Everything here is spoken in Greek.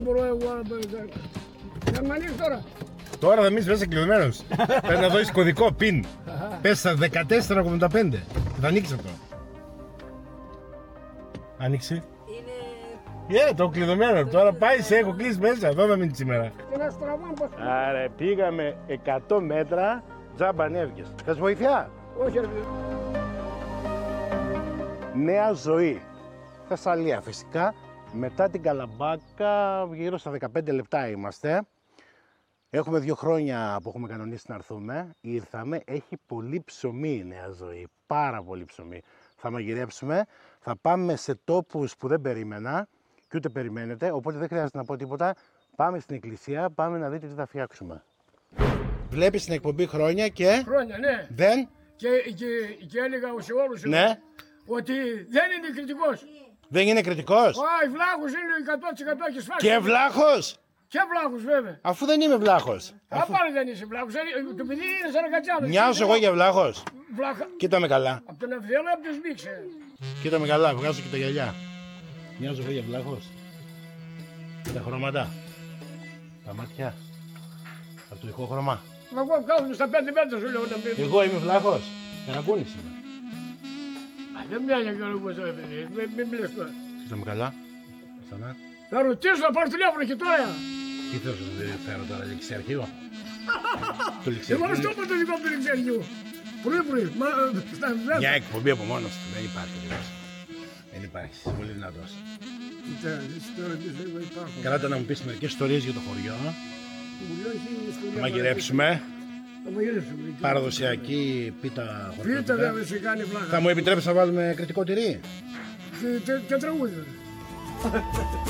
Μπορώ εγώ να θα μ' ανοίξει τώρα. Τώρα θα μείνεις μέσα κλειδωμένος. Πρέπει να δώσεις κωδικό PIN. Πες στα 14,85. Θα ανοίξει αυτό. Άνοιξε. Είναι... το κλειδωμένο. Τώρα πάει, σε έχω κλείσει μέσα. Εδώ θα μείνει σήμερα. Άρα πήγαμε 100 μέτρα, τζάμπα ανέβηκες. Θες βοήθεια? Όχι ρε παιδί. Νέα ζωή. Θεσσαλία φυσικά. Μετά την Καλαμπάκα, γύρω στα 15 λεπτά είμαστε. Έχουμε 2 χρόνια που έχουμε κανονίσει να έρθουμε. Ήρθαμε, έχει πολύ ψωμί η Νέα Ζωή. Πάρα πολύ ψωμί. Θα μαγειρέψουμε, θα πάμε σε τόπους που δεν περίμενα και ούτε περιμένετε, οπότε δεν χρειάζεται να πω τίποτα. Πάμε στην εκκλησία, πάμε να δείτε τι θα φτιάξουμε. Βλέπεις την εκπομπή χρόνια και... Χρόνια, ναι. Δεν... Και έλεγα σε όλους Ναι. ότι δεν είναι κριτικός. Δεν είναι κριτικός. Οι βλάχους είναι 100% και σφάξει. Και βλάχος. Και βλάχους βέβαια. Αφού δεν είμαι βλάχος. Πάλι δεν είσαι βλάχος. Το παιδί είναι σαν ένα κατσάβι. Μοιάζω εγώ για βλάχος. Βλάχα. Κοίτα με καλά. Από τον Αυδιέλο από τον Σμίξε. Κοίτα με καλά, βγάζω και τα γυαλιά. Μοιάζω εγώ για βλάχος. Τα χρώματα. Τα μάτια. Από το ηχόχρωμα. Μα εγώ κάθομαι στα 5 μέτρα σου λέω να πει. Εγώ είμαι βλάχος. Καρακούνης είμαι. Δεν μοιάζει και όλο που το παιδί. Μην μιλάς τώρα. Κοίτα με καλά. Ξανά. Θα ρωτήσω να πάρω τηλέφωνο και τώρα. Τι θες να φέρω τώρα, ληξιαρχείο. Το Εγώ ληξιαρχείο. στο είπα το δικό του ληξιαρχείου. Πρωί. Μια εκπομπή από μόνος του. Δεν υπάρχει τελείως. Δεν υπάρχει. Είσαι πολύ δυνατός. Καλά ήταν να μου πεις μερικές ιστορίες για το χωριό. Θα μαγειρέψουμε. Παραδοσιακή πίτα Πίτα χορτοπίτα. δεν σε κάνει βλάχα. Θα μου επιτρέψεις να βάλουμε κριτικό τυρί. Και τραγούδι.